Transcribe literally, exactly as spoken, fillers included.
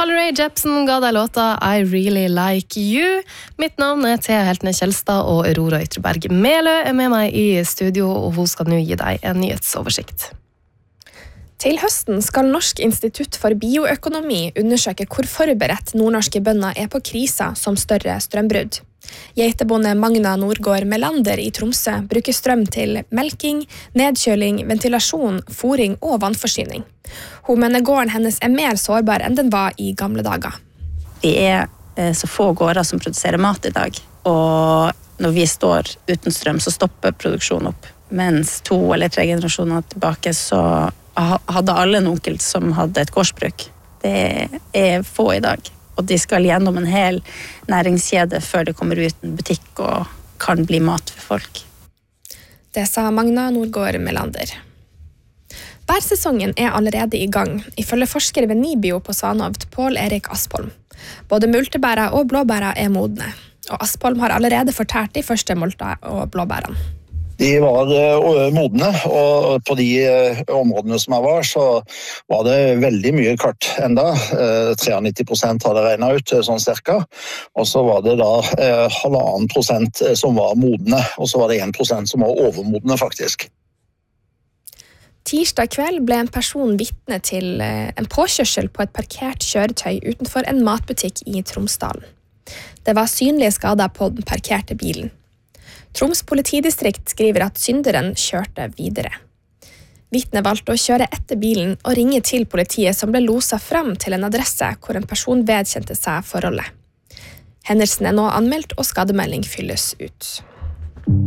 Carly Rae Jepsen ga deg låta I Really Like You. Mitt navn er Thea Heltene Kjelstad, og Aurora Ytreberg Melø er med meg i studio, og hun skal nå gi deg en nyhetsoversikt. Til høsten skal Norsk institutt for bioøkonomi undersøke hvor forberedt nordnorske bønder er på krisa som større strømbrudd. Geitebonde Magna Nordgård Melander i Tromsø bruker strøm til melking, nedkjøling, ventilasjon, fôring og vannforsyning. Hun mener gården hennes er mer sårbar enn den var i gamle dager. Vi er så få gårder som produserer mat i dag, og når vi står uten strøm så stopper produksjonen opp. Mens to eller tre generasjoner tilbake så hadde alle en onkel som hadde et gårdsbruk. Det er få i dag. Og de skal gjennom en hel næringskjede før det kommer ut en butikk og kan bli mat for folk. Det sa Magna Nordgård Melander. Bærsesongen er allerede i gang, ifølge forskere ved Nibio på Svanhovd, Pål Erik Aspholm. Både multebæra og blåbæra er modne, og Aspholm har allerede fortært de første multa og blåbærene. De var modne, og på de områdene som jeg var, så var det veldig mye kart enda. nittiotre prosent hadde regnet ut, sånn cirka. Og så var det da halvannen prosent som var modne, og så var det en prosent som var overmodne, faktisk. Tirsdag kveld ble en person vitne til en påkjørsel på et parkert kjøretøy utenfor en matbutikk i Tromsdalen. Det var synlige skader på den parkerte bilen. Troms politidistrikt skriver at synderen kjørte videre. Vitnet valgte å kjøre etter bilen og ringe til politiet som ble loset frem til en adresse hvor en person vedkjente seg forholdet. Hendelsen er nå anmeldt og skademelding fylles ut.